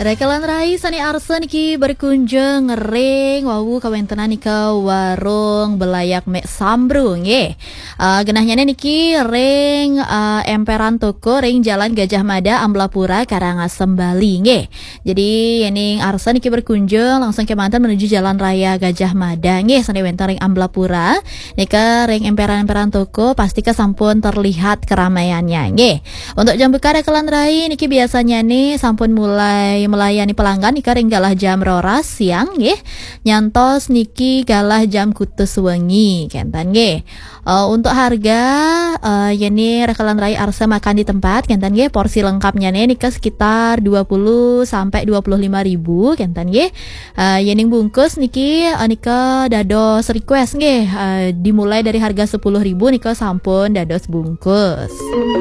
Rekalan Rai Sani Arsen ki berkunjung ngering wawu kawentenan nika warung belayak mek sambrung ye. Genahnya niki ring emperan toko ring Jalan Gajah Mada Amblapura Karangasem Bali nge. Jadi yening Arsen iki berkunjung langsung ke mantan menuju Jalan Raya Gajah Mada nge sane wenten ring Amblapura. Nika ring emperan-emperan toko pasti sampun terlihat keramaiannya nge. Untuk jam buka Rekalan Rai niki biasanya nih sampun mulai melayani pelanggan nika ring galah jam roras siang nggih nyantos niki galah jam kutus wengi kentan nggih. Untuk harga yeni Rekalan Rai Arsa makan di tempat kentan nggih porsi lengkapnya nih nika sekitar 20 sampai 25 ribu kentan nggih. Yening bungkus niki nika dados request nggih dimulai dari harga 10 ribu nika sampun dados bungkus.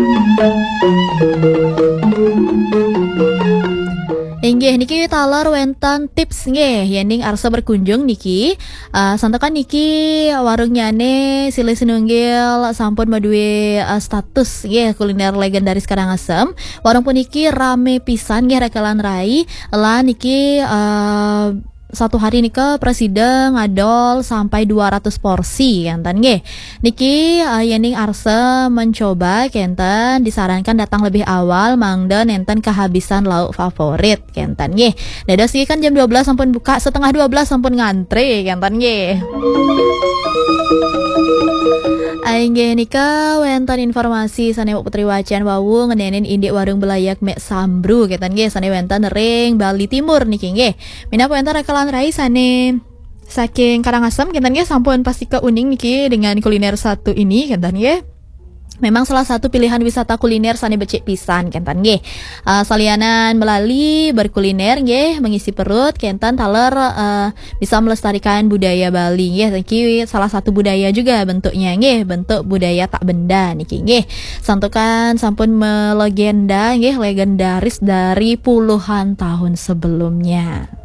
Inggih niki talar wenten tips nggih yening Arsa berkunjung niki santakan niki warungnya ne silih sinunggil sampun maduwe status nggih kuliner legendaris Karangasem. Warung puniki rame pisan nggih Rekalan Rai lah niki satu hari nika presiden ngadol sampai 200 porsi kenten nggih. Niki yening Arsa mencoba kenten disarankan datang lebih awal mangda nenten kehabisan lauk favorit kenten nggih. Dados iki kan jam 12 sampun buka, setengah 12 sampun ngantri kenten nggih. Aingge nika wenten informasi sane Putri Wacan wawu ngenenin indik warung belayak mek sambru ketan nggih sane wenten ring Bali Timur niki nggih. Minapa wenten Rekalan Rai sane saking Karangasem ketan nggih sampun pasti ke uning niki dengan kuliner satu ini ketan nggih. Memang salah satu pilihan wisata kuliner sane becik pisan kentan nggih. Salianan melali berkuliner nggih mengisi perut kentan taler bisa melestarikan budaya Bali nggih. Niki salah satu budaya juga bentuknya nggih, bentuk budaya tak benda niki nggih. Santukan sampun melegenda nggih legendaris dari puluhan tahun sebelumnya.